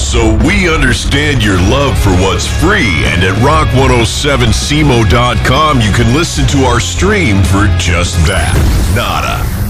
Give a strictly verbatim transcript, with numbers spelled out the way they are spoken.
So we understand your love for what's free, and at rock one oh seven C M O dot com you can listen to our stream for just that. Nada.